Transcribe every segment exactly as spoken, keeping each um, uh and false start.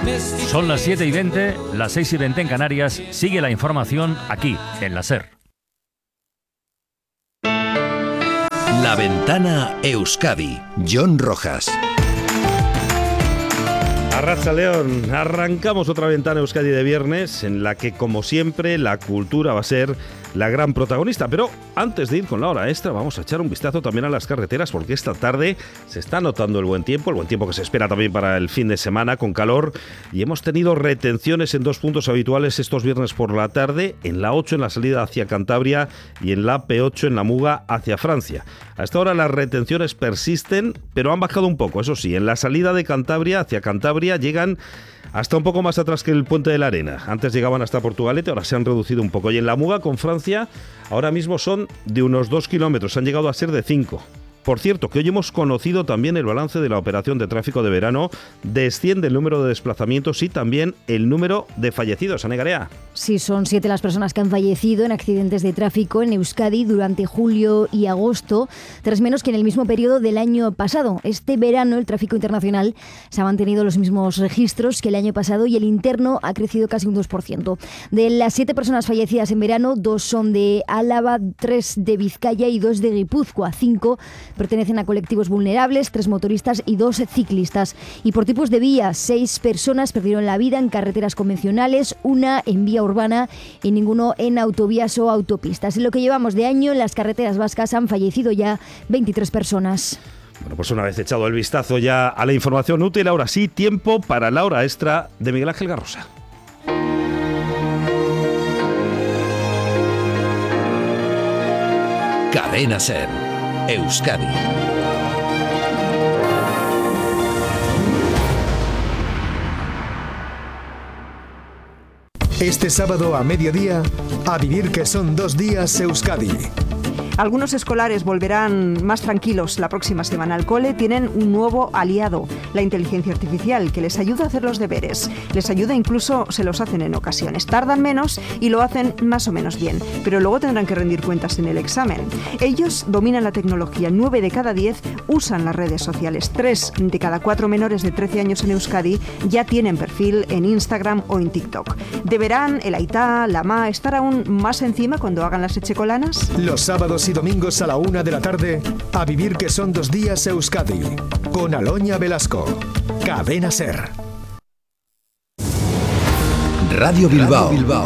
Son las siete y veinte, las seis y veinte en Canarias. Sigue la información aquí, en la SER. La Ventana Euskadi. John Rojas. Arratsaldeon, arrancamos otra Ventana Euskadi de viernes en la que, como siempre, la cultura va a ser la gran protagonista. Pero antes de ir con la hora extra, vamos a echar un vistazo también a las carreteras, porque esta tarde se está notando el buen tiempo, el buen tiempo que se espera también para el fin de semana con calor, y hemos tenido retenciones en dos puntos habituales estos viernes por la tarde, en la ocho en la salida hacia Cantabria y en la P ocho en la Muga hacia Francia. A esta hora las retenciones persisten, pero han bajado un poco, eso sí, en la salida de Cantabria hacia Cantabria llegan hasta un poco más atrás que el Puente de la Arena. Antes llegaban hasta Portugalete, ahora se han reducido un poco. Y en la Muga con Francia, ahora mismo son de unos dos kilómetros, han llegado a ser de cinco. Por cierto, que hoy hemos conocido también el balance de la operación de tráfico de verano. Desciende el número de desplazamientos y también el número de fallecidos. Ana Garea. Sí, son siete las personas que han fallecido en accidentes de tráfico en Euskadi durante julio y agosto, tres menos que en el mismo periodo del año pasado. Este verano el tráfico internacional se ha mantenido los mismos registros que el año pasado y el interno ha crecido casi un dos por ciento. De las siete personas fallecidas en verano, dos son de Álava, tres de Vizcaya y dos de Guipúzcoa. Cinco pertenecen a colectivos vulnerables, tres motoristas y dos ciclistas. Y por tipos de vías, seis personas perdieron la vida en carreteras convencionales, una en vía urbana y ninguno en autovías o autopistas. En lo que llevamos de año, en las carreteras vascas han fallecido ya veintitrés personas. Bueno, pues una vez echado el vistazo ya a la información útil, ahora sí, tiempo para la hora extra de Miguel Ángel Garrosa. Cadena SER. Euskadi. Este sábado a mediodía, a vivir que son dos días Euskadi. Algunos escolares volverán más tranquilos la próxima semana al cole. Tienen un nuevo aliado, la inteligencia artificial, que les ayuda a hacer los deberes. Les ayuda, incluso se los hacen en ocasiones. Tardan menos y lo hacen más o menos bien, pero luego tendrán que rendir cuentas en el examen. Ellos dominan la tecnología. Nueve de cada diez usan las redes sociales. Tres de cada cuatro menores de trece años en Euskadi ya tienen perfil en Instagram o en TikTok. ¿Deberán el Aitá, la Ma, estar aún más encima cuando hagan las echecolanas? Los sábados y domingos a la una de la tarde, a vivir que son dos días Euskadi, con Aloña Velasco. Cadena SER. Radio Bilbao. Radio Bilbao.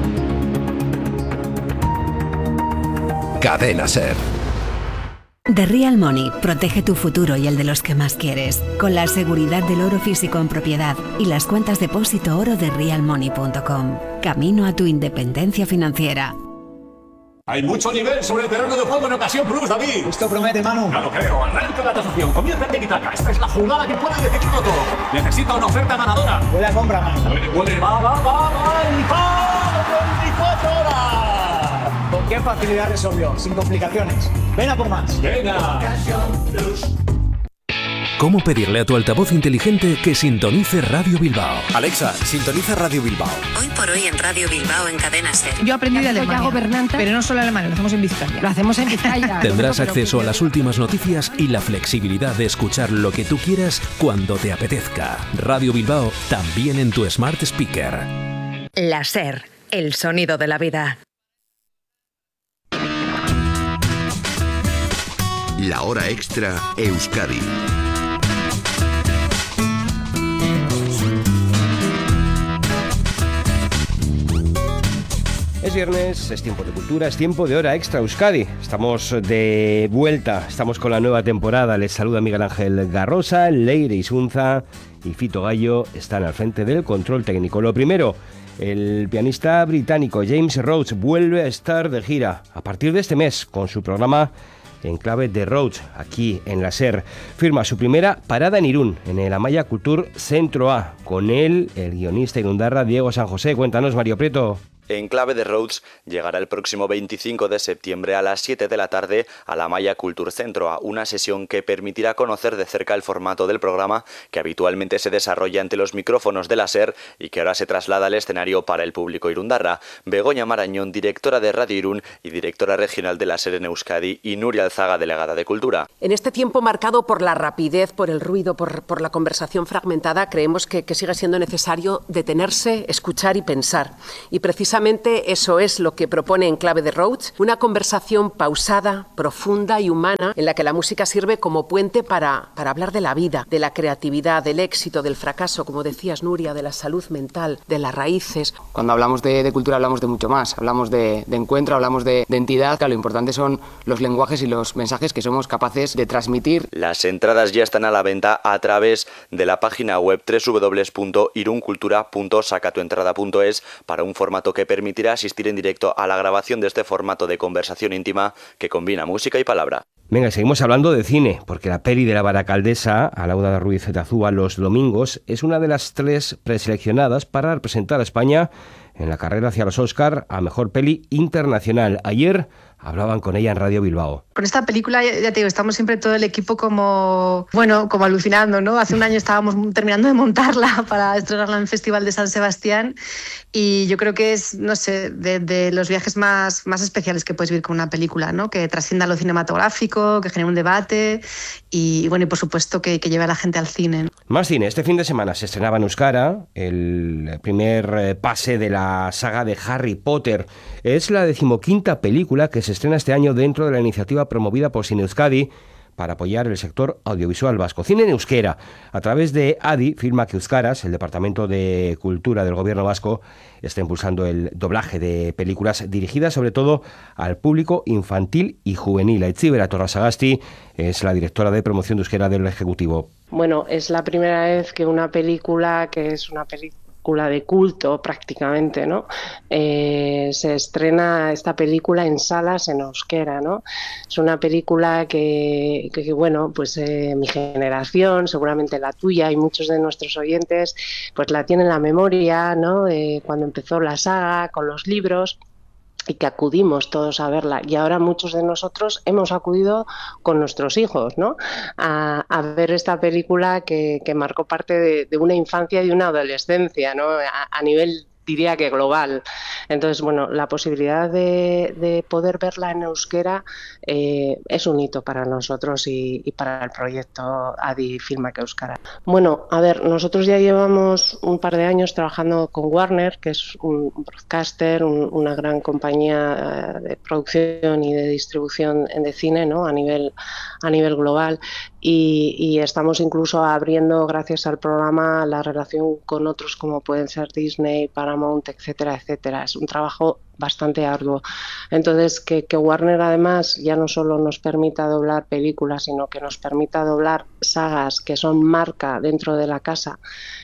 Cadena SER. The Real Money protege tu futuro y el de los que más quieres, con la seguridad del oro físico en propiedad y las cuentas depósito oro de real money punto com. Camino a tu independencia financiera. Hay mucho nivel sobre el terreno de juego en Ocasión Plus, David. Esto promete, Manu. Ya lo creo. Arranca la tasación. Comienza en Tiki-Taka. Esta es la jugada que puede decidirlo todo. Necesita una oferta ganadora. Huele a compra, Manu. Huele, huele. Va, va, va, va. Y va. veinticuatro horas. ¿Con qué facilidad resolvió? Sin complicaciones. Ven a por más. Venga. Ocasión Plus. ¿Cómo pedirle a tu altavoz inteligente que sintonice Radio Bilbao? Alexa, sintoniza Radio Bilbao. Hoy por hoy en Radio Bilbao en Cadena SER. Yo aprendí de Alemania, pero no solo alemán, lo hacemos en Vizcaya. Lo hacemos en Vizcaya. Tendrás acceso a las últimas noticias y la flexibilidad de escuchar lo que tú quieras cuando te apetezca. Radio Bilbao, también en tu Smart Speaker. La SER, el sonido de la vida. La hora extra Euskadi. Es viernes, es tiempo de cultura, es tiempo de hora extra Euskadi. Estamos de vuelta, estamos con la nueva temporada. Les saluda Miguel Ángel Garrosa, Leire Isunza y Fito Gallo están al frente del control técnico. Lo primero, el pianista británico James Rhodes vuelve a estar de gira a partir de este mes con su programa En clave de Rhodes, aquí en la SER. Firma su primera parada en Irún, en el Amaya Cultur Centro A. Con él, el guionista irundarra Diego San José. Cuéntanos, Mario Prieto. En Clave de Rhodes llegará el próximo veinticinco de septiembre a las siete de la tarde a la Maya Culture Centro, a una sesión que permitirá conocer de cerca el formato del programa que habitualmente se desarrolla ante los micrófonos de la SER y que ahora se traslada al escenario para el público irundarra. Begoña Marañón, directora de Radio Irún y directora regional de la SER en Euskadi, y Nuria Alzaga, delegada de Cultura. En este tiempo marcado por la rapidez, por el ruido, por, por la conversación fragmentada, creemos que, que sigue siendo necesario detenerse, escuchar y pensar. Y precisamente eso es lo que propone En Clave de Rhodes, una conversación pausada, profunda y humana, en la que la música sirve como puente para, para hablar de la vida, de la creatividad, del éxito, del fracaso, como decías, Nuria, de la salud mental, de las raíces. Cuando hablamos de, de cultura hablamos de mucho más, hablamos de, de encuentro, hablamos de, de entidad. Claro, lo importante son los lenguajes y los mensajes que somos capaces de transmitir. Las entradas ya están a la venta a través de la página web doble u doble u doble u punto iruncultura punto sacatuentrada punto es para un formato que permitirá asistir en directo a la grabación de este formato de conversación íntima que combina música y palabra. Venga, seguimos hablando de cine, porque la peli de la Baracaldesa, Alauda Ruiz de Azúa, Los Domingos, es una de las tres preseleccionadas para representar a España en la carrera hacia los Oscar a Mejor Peli Internacional. Ayer hablaban con ella en Radio Bilbao. Con esta película, ya te digo, estamos siempre todo el equipo como, bueno, como alucinando, ¿no? Hace un año estábamos terminando de montarla para estrenarla en el Festival de San Sebastián y yo creo que es, no sé, de, de los viajes más, más especiales que puedes vivir con una película, ¿no? Que trascienda lo cinematográfico, que genere un debate y, bueno, y por supuesto que, que lleve a la gente al cine. Más cine. Este fin de semana se estrenaba en Euskara el primer pase de la saga de Harry Potter. Es la decimoquinta película que se estrena este año dentro de la iniciativa promovida por Cine Euskadi para apoyar el sector audiovisual vasco. Cine en euskera. A través de A D I, Filmak Euskaraz, el Departamento de Cultura del Gobierno vasco, está impulsando el doblaje de películas dirigidas sobre todo al público infantil y juvenil. Aitziber Atorrasagasti es la directora de promoción de euskera del Ejecutivo. Bueno, es la primera vez que una película, que es una película de culto prácticamente, ¿no? Eh, se estrena esta película en salas en euskera, ¿no? Es una película que, que, que bueno, pues eh, mi generación, seguramente la tuya y muchos de nuestros oyentes, pues la tienen en la memoria, ¿no? De cuando empezó la saga con los libros, y que acudimos todos a verla, y ahora muchos de nosotros hemos acudido con nuestros hijos, ¿no? a, a ver esta película que, que marcó parte de, de una infancia y de una adolescencia, ¿no? a, a nivel, diría que global. Entonces, bueno, la posibilidad de, de poder verla en euskera eh, es un hito para nosotros y, y para el proyecto A D I Filmak Euskara. Bueno, a ver, nosotros ya llevamos un par de años trabajando con Warner, que es un broadcaster, un, una gran compañía de producción y de distribución de cine, ¿no? a nivel, a nivel global. Y, y estamos incluso abriendo, gracias al programa, la relación con otros como pueden ser Disney, Paramount, etcétera, etcétera. Es un trabajo bastante arduo. Entonces, que, que Warner además ya no solo nos permita doblar películas, sino que nos permita doblar sagas que son marca dentro de la casa,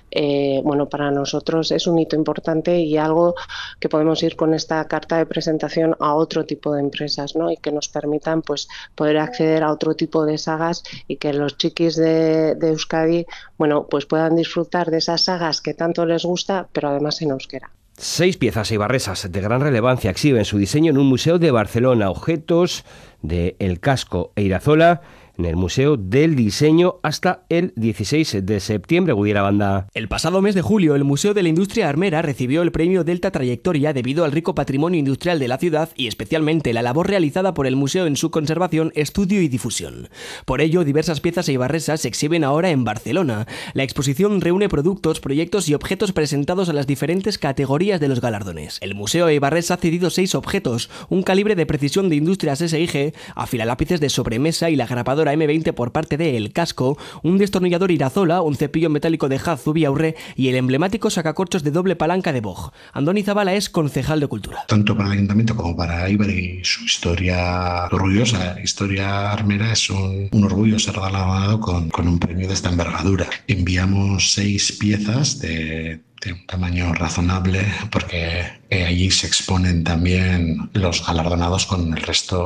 eh, bueno, para nosotros es un hito importante y algo que podemos ir con esta carta de presentación a otro tipo de empresas, ¿no? Y que nos permitan pues poder acceder a otro tipo de sagas y que los chiquis de, de Euskadi, bueno, pues puedan disfrutar de esas sagas que tanto les gusta, pero además en euskera. Seis piezas eibarresas de gran relevancia exhiben su diseño en un museo de Barcelona, objetos de El Casco e Irazola, en el Museo del Diseño hasta el dieciséis de septiembre. Gudiera Banda. El pasado mes de julio, el Museo de la Industria Armera recibió el premio Delta Trayectoria debido al rico patrimonio industrial de la ciudad y especialmente la labor realizada por el museo en su conservación, estudio y difusión. Por ello, diversas piezas eibarresas se exhiben ahora en Barcelona. La exposición reúne productos, proyectos y objetos presentados a las diferentes categorías de los galardones. El Museo eibarrés ha cedido seis objetos, un calibre de precisión de Industrias S I G, afilalápices de sobremesa y la grapadora eme veinte por parte de El Casco, un destornillador Irazola, un cepillo metálico de Haz Zubiaurre y el emblemático sacacorchos de doble palanca de Bog. Andoni Zabala es concejal de Cultura. Tanto para el Ayuntamiento como para Eibar y su historia orgullosa, historia armera, es un, un orgullo ser galardonado con, con un premio de esta envergadura. Enviamos seis piezas de de un tamaño razonable porque eh, allí se exponen también los galardonados con el resto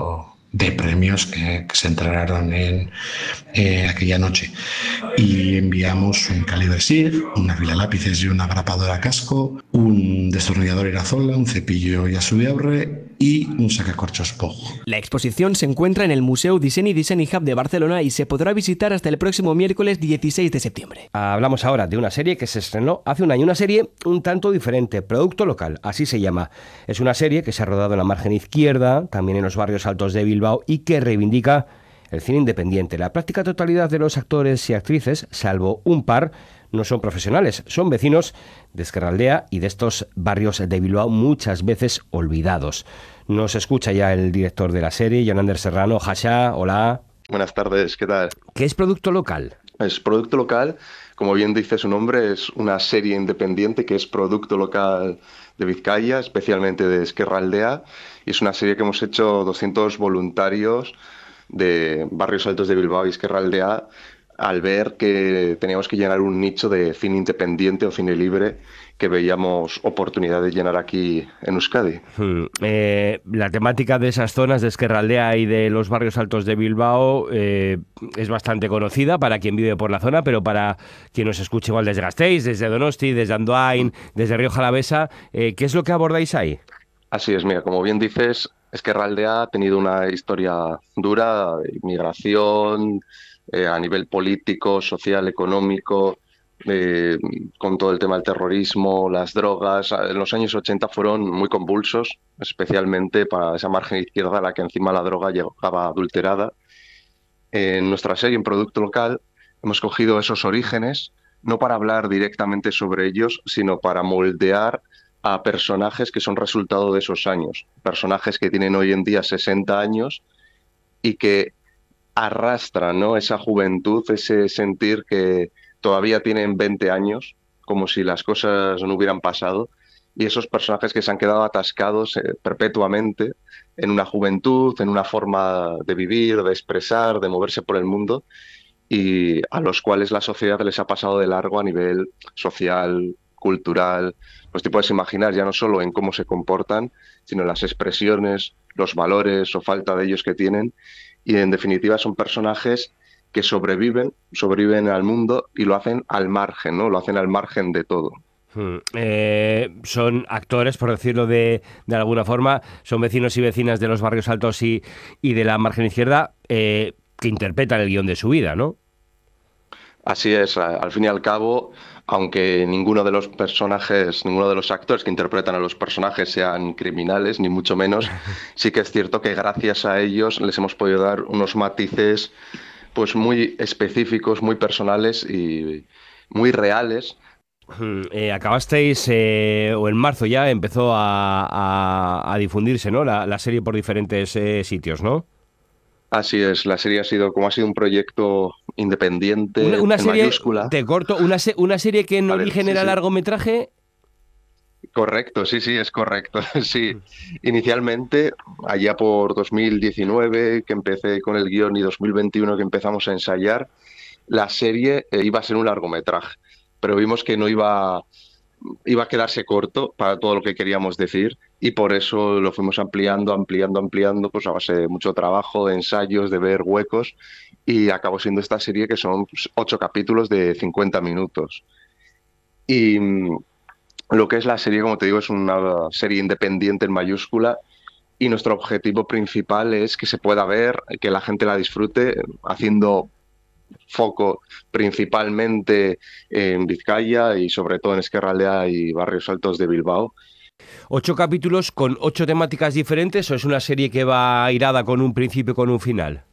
de premios que, que se entregaron en eh, aquella noche. Y enviamos un calibre SIG, una pila de lápices y una grapadora casco, un destornillador Irazola, un cepillo Yasubiaurre y un sacacorchos P O G. La exposición se encuentra en el Museu Disseny i Design Hub de Barcelona y se podrá visitar hasta el próximo miércoles dieciséis de septiembre. Hablamos ahora de una serie que se estrenó hace un año, una serie un tanto diferente, Producto Local, así se llama. Es una serie que se ha rodado en la margen izquierda, también en los barrios altos de Bilbao, y que reivindica el cine independiente. La práctica totalidad de los actores y actrices, salvo un par, no son profesionales, son vecinos de Ezkerraldea y de estos barrios de Bilbao muchas veces olvidados. Nos escucha ya el director de la serie, Jonander Serrano. Jasha, hola. Buenas tardes, ¿qué tal? ¿Qué es Producto Local? Es Producto Local, como bien dice su nombre, es una serie independiente que es producto local de Vizcaya, especialmente de Ezkerraldea, y es una serie que hemos hecho doscientos voluntarios de barrios altos de Bilbao y Ezkerraldea al ver que teníamos que llenar un nicho de cine independiente o cine libre que veíamos oportunidad de llenar aquí en Euskadi. Hmm. Eh, la temática de esas zonas de Ezkerraldea y de los barrios altos de Bilbao eh, es bastante conocida para quien vive por la zona, pero para quien nos escuche igual desde Gasteiz, desde Donosti, desde Andoain, desde Rioja Alavesa, eh, ¿qué es lo que abordáis ahí? Así es, mira, como bien dices, Ezkerraldea ha tenido una historia dura, de migración, eh, a nivel político, social, económico, Eh, con todo el tema del terrorismo, las drogas. En los años ochenta fueron muy convulsos, especialmente para esa margen izquierda a la que encima la droga llegaba adulterada. En nuestra serie, en Producto Local, hemos cogido esos orígenes, no para hablar directamente sobre ellos, sino para moldear a personajes que son resultado de esos años. Personajes que tienen hoy en día sesenta años y que arrastran, ¿no?, esa juventud, ese sentir que todavía tienen veinte años, como si las cosas no hubieran pasado, y esos personajes que se han quedado atascados eh, perpetuamente en una juventud, en una forma de vivir, de expresar, de moverse por el mundo, y a los cuales la sociedad les ha pasado de largo a nivel social, cultural. Pues te puedes imaginar ya no solo en cómo se comportan, sino en las expresiones, los valores o falta de ellos que tienen, y en definitiva son personajes que sobreviven, sobreviven al mundo y lo hacen al margen, ¿no? Lo hacen al margen de todo. Hmm. Eh, son actores, por decirlo de, de alguna forma, son vecinos y vecinas de los barrios altos y, y de la margen izquierda eh, que interpretan el guión de su vida, ¿no? Así es, al fin y al cabo, aunque ninguno de los personajes, ninguno de los actores que interpretan a los personajes sean criminales, ni mucho menos, sí que es cierto que gracias a ellos les hemos podido dar unos matices pues muy específicos, muy personales y muy reales. Eh, acabasteis, eh, o en marzo ya empezó a, a, a difundirse, ¿no?, la, la serie por diferentes eh, sitios, ¿no? Así es, la serie ha sido, como ha sido un proyecto independiente, una, una en serie, mayúscula. Te corto, una, se, una serie que en Vale, origen sí, era sí. largometraje. Correcto, sí, sí, es correcto. Sí, inicialmente, allá por dos mil diecinueve, que empecé con el guión, y dos mil veintiuno, que empezamos a ensayar, la serie eh, iba a ser un largometraje, pero vimos que no iba, iba a quedarse corto para todo lo que queríamos decir, y por eso lo fuimos ampliando, ampliando, ampliando, pues a base de mucho trabajo, de ensayos, de ver huecos, y acabó siendo esta serie que son pues, ocho capítulos de cincuenta minutos. Y lo que es la serie, como te digo, es una serie independiente en mayúscula, y nuestro objetivo principal es que se pueda ver, que la gente la disfrute, haciendo foco principalmente en Vizcaya y sobre todo en Ezkerraldea y barrios altos de Bilbao. ¿Ocho capítulos con ocho temáticas diferentes o es una serie que va airada con un principio y con un final?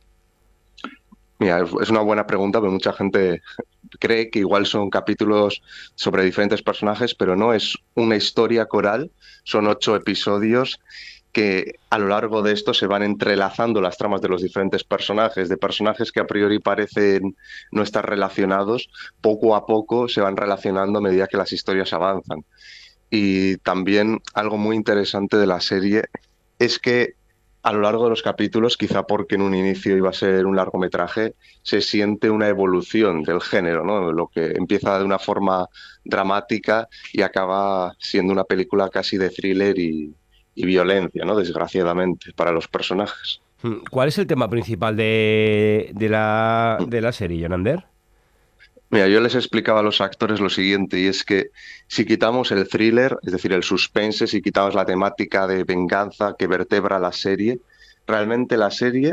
Mira, es una buena pregunta, pero mucha gente cree que igual son capítulos sobre diferentes personajes, pero no, es una historia coral, son ocho episodios que a lo largo de esto se van entrelazando las tramas de los diferentes personajes, de personajes que a priori parecen no estar relacionados, poco a poco se van relacionando a medida que las historias avanzan. Y también algo muy interesante de la serie es que a lo largo de los capítulos, quizá porque en un inicio iba a ser un largometraje, se siente una evolución del género, ¿no? Lo que empieza de una forma dramática y acaba siendo una película casi de thriller y, y violencia, ¿no?, desgraciadamente, para los personajes. ¿Cuál es el tema principal de, de, la, de la serie, Jonander? Mira, yo les explicaba a los actores lo siguiente, y es que si quitamos el thriller, es decir, el suspense, si quitamos la temática de venganza que vertebra la serie, realmente la serie,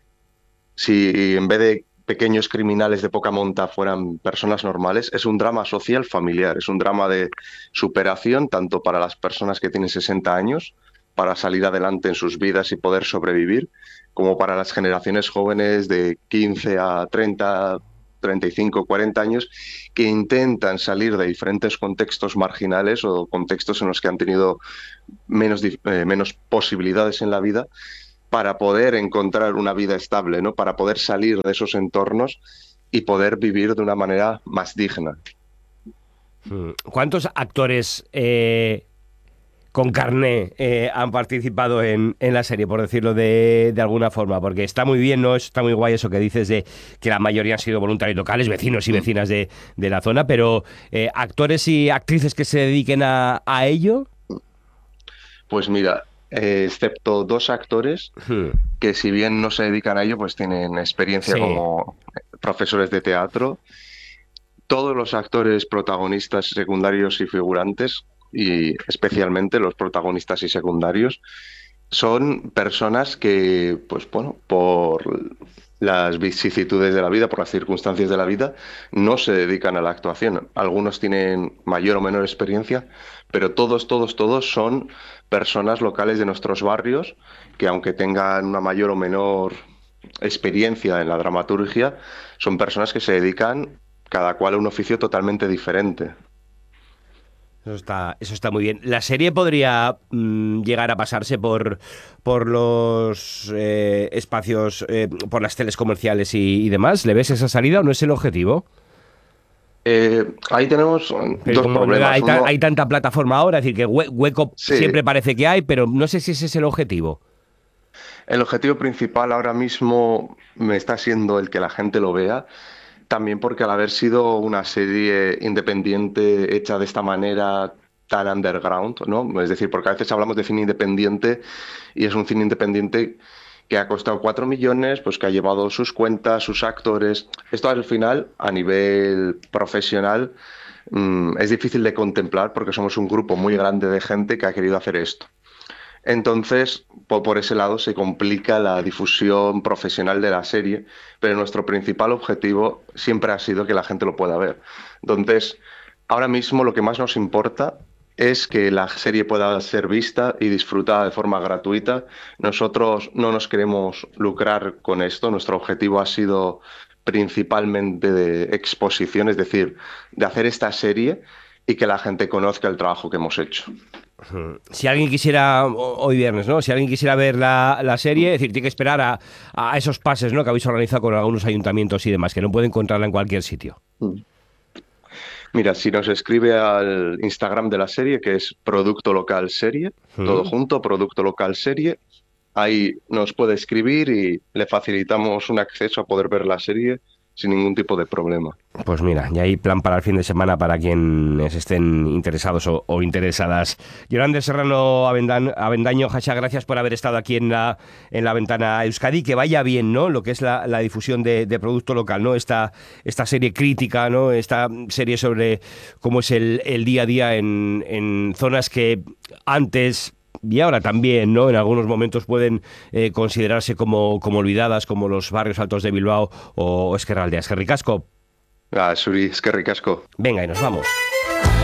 si en vez de pequeños criminales de poca monta fueran personas normales, es un drama social familiar, es un drama de superación tanto para las personas que tienen sesenta años, para salir adelante en sus vidas y poder sobrevivir, como para las generaciones jóvenes de quince a treinta, treinta y cinco, cuarenta años, que intentan salir de diferentes contextos marginales o contextos en los que han tenido menos, eh, menos posibilidades en la vida, para poder encontrar una vida estable, ¿no? Para poder salir de esos entornos y poder vivir de una manera más digna. ¿Cuántos actores eh, con carné eh, han participado en, en la serie, por decirlo de, de alguna forma? Porque está muy bien, ¿no? Está muy guay eso que dices de que la mayoría han sido voluntarios locales, vecinos y vecinas de, de la zona, pero eh, ¿actores y actrices que se dediquen a, a ello? Pues mira, Eh, excepto dos actores que, si bien no se dedican a ello, pues tienen experiencia sí. como profesores de teatro. Todos los actores protagonistas, secundarios y figurantes, y especialmente los protagonistas y secundarios, son personas que, pues bueno, por las vicisitudes de la vida, por las circunstancias de la vida, no se dedican a la actuación. Algunos tienen mayor o menor experiencia, pero todos, todos, todos son personas locales de nuestros barrios que, aunque tengan una mayor o menor experiencia en la dramaturgia, son personas que se dedican cada cual a un oficio totalmente diferente. Eso está, eso está muy bien. ¿La serie podría mmm, llegar a pasarse por, por los eh, espacios, eh, por las teles comerciales y, y demás? ¿Le ves esa salida o no es el objetivo? Eh, ahí tenemos pero dos problemas. Hay, ta- Uno... hay tanta plataforma ahora, es decir, que hue- hueco sí. siempre parece que hay, pero no sé si ese es el objetivo. El objetivo principal ahora mismo me está siendo el que la gente lo vea, también porque al haber sido una serie independiente hecha de esta manera tan underground, ¿no? Es decir, porque a veces hablamos de cine independiente y es un cine independiente que ha costado cuatro millones, pues que ha llevado sus cuentas, sus actores. Esto al final, a nivel profesional, mmm, es difícil de contemplar porque somos un grupo muy grande de gente que ha querido hacer esto. Entonces, por, por ese lado se complica la difusión profesional de la serie, pero nuestro principal objetivo siempre ha sido que la gente lo pueda ver. Entonces, ahora mismo lo que más nos importa es que la serie pueda ser vista y disfrutada de forma gratuita. Nosotros no nos queremos lucrar con esto, nuestro objetivo ha sido principalmente de exposición, es decir, de hacer esta serie y que la gente conozca el trabajo que hemos hecho. Si alguien quisiera, hoy viernes, ¿no? Si alguien quisiera ver la, la serie, es decir, tiene que esperar a, a esos pases, ¿no?, que habéis organizado con algunos ayuntamientos y demás, que no puede encontrarla en cualquier sitio. Mira, si nos escribe al Instagram de la serie, que es Producto Local Serie, mm. todo junto, Producto Local Serie, ahí nos puede escribir y le facilitamos un acceso a poder ver la serie sin ningún tipo de problema. Pues mira, ya hay plan para el fin de semana para quienes estén interesados o, o interesadas. Jonander Serrano Avendan, Avendaño, Hasha, gracias por haber estado aquí en la, en la ventana Euskadi. Que vaya bien, ¿no?, lo que es la, la difusión de, de producto local, ¿no? Esta, esta serie crítica, ¿no?, esta serie sobre cómo es el, el día a día en, en zonas que antes y ahora también, ¿no?, en algunos momentos pueden eh, considerarse como, como olvidadas, como los barrios altos de Bilbao o Ezkerraldea. Eskerrik asko. Ah, Suri, eskerrik asko. Venga, y nos vamos.